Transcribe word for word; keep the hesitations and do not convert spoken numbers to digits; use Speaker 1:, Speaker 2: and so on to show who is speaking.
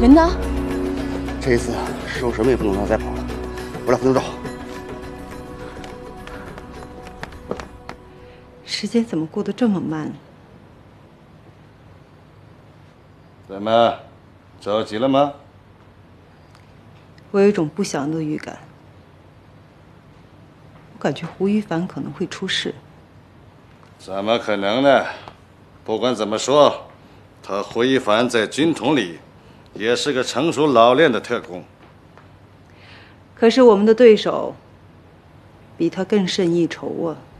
Speaker 1: 人呢？
Speaker 2: 这一次师傅什么也不能让他再跑了，我让他走。
Speaker 1: 时间怎么过得这么慢？
Speaker 3: 怎么，着急了吗？
Speaker 1: 我有一种不祥的预感。我感觉胡一凡可能会出事。
Speaker 3: 怎么可能呢？不管怎么说，他胡一凡在军统里也是个成熟老练的特工。
Speaker 1: 可是我们的对手比他更胜一筹啊！